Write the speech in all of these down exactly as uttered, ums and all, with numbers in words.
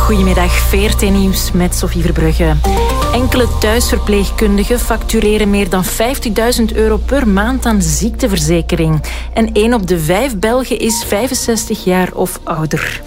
Goedemiddag, V R T Nieuws met Sophie Verbrugge. Enkele thuisverpleegkundigen factureren meer dan vijftigduizend euro per maand aan ziekteverzekering. En één op de vijf Belgen is vijfenzestig jaar of ouder.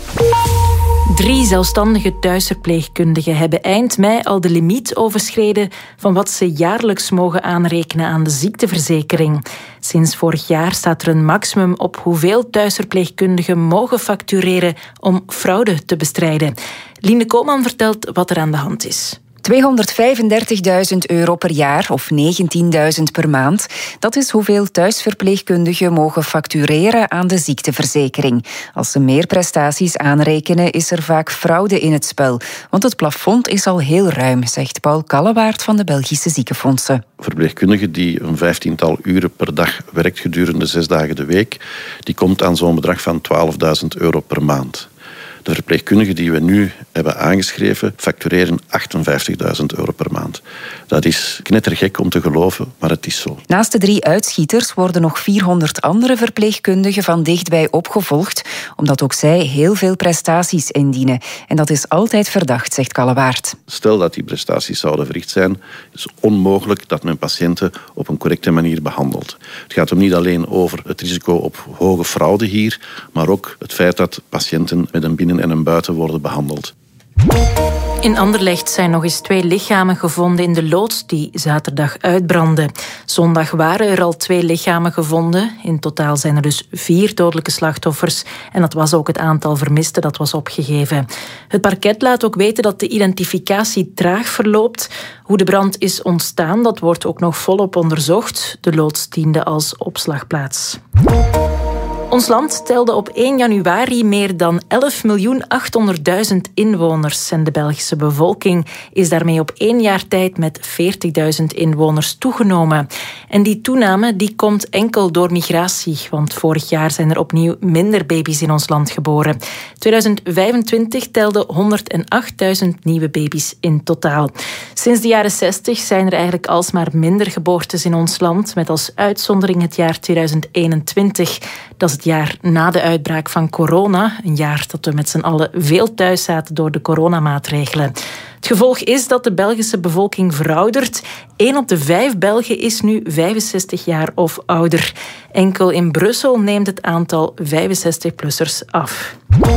Drie zelfstandige thuisverpleegkundigen hebben eind mei al de limiet overschreden van wat ze jaarlijks mogen aanrekenen aan de ziekteverzekering. Sinds vorig jaar staat er een maximum op hoeveel thuisverpleegkundigen mogen factureren om fraude te bestrijden. Lien de Koopman vertelt wat er aan de hand is. tweehonderdvijfendertigduizend euro per jaar of negentienduizend per maand. Dat is hoeveel thuisverpleegkundigen mogen factureren aan de ziekteverzekering. Als ze meer prestaties aanrekenen, is er vaak fraude in het spel. Want het plafond is al heel ruim, zegt Paul Kallewaert van de Belgische Ziekenfondsen. Verpleegkundige die een vijftiental uren per dag werkt gedurende zes dagen de week, die komt aan zo'n bedrag van twaalfduizend euro per maand. De verpleegkundigen die we nu hebben aangeschreven factureren achtenvijftigduizend euro per maand. Dat is knettergek om te geloven, maar het is zo. Naast de drie uitschieters worden nog vierhonderd andere verpleegkundigen van dichtbij opgevolgd, omdat ook zij heel veel prestaties indienen. En dat is altijd verdacht, zegt Kallewaert. Stel dat die prestaties zouden verricht zijn, is het onmogelijk dat men patiënten op een correcte manier behandelt. Het gaat hem niet alleen over het risico op hoge fraude hier, maar ook het feit dat patiënten met een binnen- en een buiten worden behandeld. In Anderlecht zijn nog eens twee lichamen gevonden in de loods die zaterdag uitbrandde. Zondag waren er al twee lichamen gevonden. In totaal zijn er dus vier dodelijke slachtoffers. En dat was ook het aantal vermisten dat was opgegeven. Het parket laat ook weten dat de identificatie traag verloopt. Hoe de brand is ontstaan, dat wordt ook nog volop onderzocht. De loods diende als opslagplaats. Ons land telde op één januari meer dan elf miljoen achthonderdduizend inwoners en de Belgische bevolking is daarmee op één jaar tijd met veertigduizend inwoners toegenomen. En die toename die komt enkel door migratie, want vorig jaar zijn er opnieuw minder baby's in ons land geboren. tweeduizend vijfentwintig telde honderdachtduizend nieuwe baby's in totaal. Sinds de jaren zestig zijn er eigenlijk alsmaar minder geboortes in ons land, met als uitzondering het jaar tweeduizend eenentwintig. Dat is het jaar na de uitbraak van corona. Een jaar dat we met z'n allen veel thuis zaten door de coronamaatregelen. Het gevolg is dat de Belgische bevolking veroudert. Eén op de vijf Belgen is nu vijfenzestig jaar of ouder. Enkel in Brussel neemt het aantal vijfenzestig-plussers af.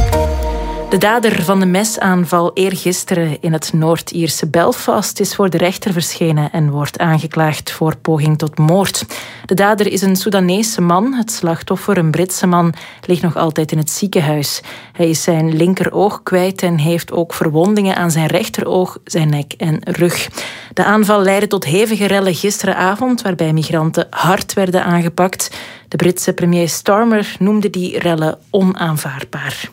De dader van de mesaanval eergisteren in het Noord-Ierse Belfast is voor de rechter verschenen en wordt aangeklaagd voor poging tot moord. De dader is een Soedanese man. Het slachtoffer, een Britse man, ligt nog altijd in het ziekenhuis. Hij is zijn linkeroog kwijt en heeft ook verwondingen aan zijn rechteroog, zijn nek en rug. De aanval leidde tot hevige rellen gisteravond, waarbij migranten hard werden aangepakt. De Britse premier Starmer noemde die rellen onaanvaardbaar.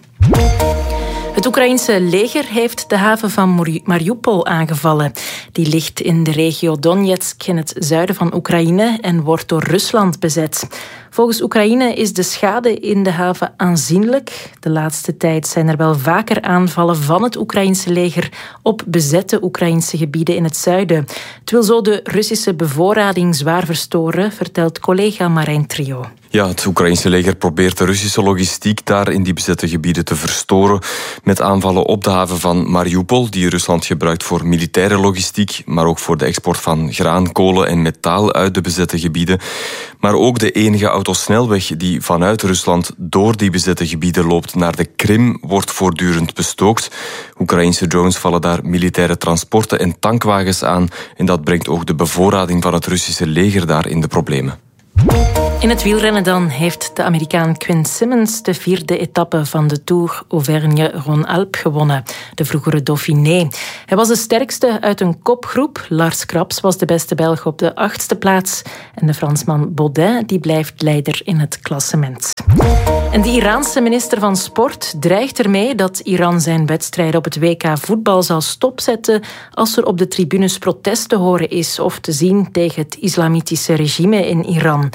Het Oekraïense leger heeft de haven van Mariupol aangevallen. Die ligt in de regio Donetsk in het zuiden van Oekraïne en wordt door Rusland bezet. Volgens Oekraïne is de schade in de haven aanzienlijk. De laatste tijd zijn er wel vaker aanvallen van het Oekraïense leger op bezette Oekraïnse gebieden in het zuiden. Het wil zo de Russische bevoorrading zwaar verstoren, vertelt collega Marijn Trio. Ja, het Oekraïense leger probeert de Russische logistiek daar in die bezette gebieden te verstoren met aanvallen op de haven van Mariupol, die Rusland gebruikt voor militaire logistiek, maar ook voor de export van graan, kolen en metaal uit de bezette gebieden. Maar ook de enige autosnelweg die vanuit Rusland door die bezette gebieden loopt naar de Krim wordt voortdurend bestookt. Oekraïense drones vallen daar militaire transporten en tankwagens aan en dat brengt ook de bevoorrading van het Russische leger daar in de problemen. In het wielrennen dan heeft de Amerikaan Quinn Simmons de vierde etappe van de Tour Auvergne-Rhône-Alpes gewonnen, de vroegere Dauphiné. Hij was de sterkste uit een kopgroep. Lars Kraps was de beste Belg op de achtste plaats en de Fransman Baudin die blijft leider in het klassement. En de Iraanse minister van Sport dreigt ermee dat Iran zijn wedstrijden op het W K voetbal zal stopzetten als er op de tribunes protest te horen is of te zien tegen het islamitische regime in Iran. De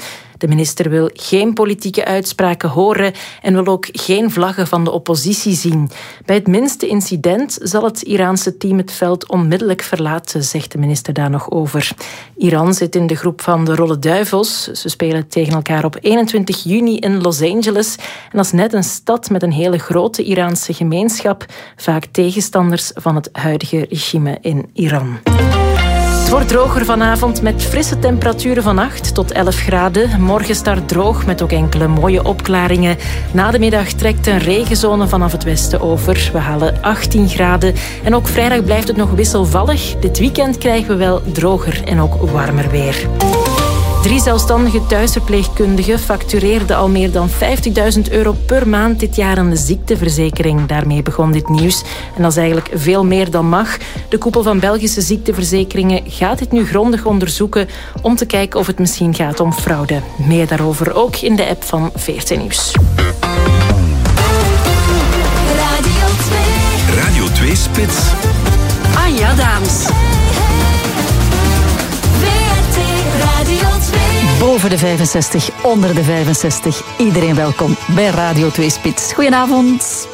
De minister wil geen politieke uitspraken horen en wil ook geen vlaggen van de oppositie zien. Bij het minste incident zal het Iraanse team het veld onmiddellijk verlaten, zegt de minister daar nog over. Iran zit in de groep van de Rolle Duivels. Ze spelen tegen elkaar op eenentwintig juni in Los Angeles. En dat is net een stad met een hele grote Iraanse gemeenschap, vaak tegenstanders van het huidige regime in Iran. Het wordt droger vanavond met frisse temperaturen van acht tot elf graden. Morgen start droog met ook enkele mooie opklaringen. Na de middag trekt een regenzone vanaf het westen over. We halen achttien graden. En ook vrijdag blijft het nog wisselvallig. Dit weekend krijgen we wel droger en ook warmer weer. Drie zelfstandige thuisverpleegkundigen factureerden al meer dan vijftigduizend euro per maand dit jaar aan de ziekteverzekering. Daarmee begon dit nieuws. En dat is eigenlijk veel meer dan mag. De koepel van Belgische ziekteverzekeringen gaat dit nu grondig onderzoeken om te kijken of het misschien gaat om fraude. Meer daarover ook in de app van V R T Nieuws. Radio twee. Radio twee Spits. Anja Daams. Boven de vijfenzestig, onder de vijfenzestig. Iedereen welkom bij Radio twee Spits. Goedenavond.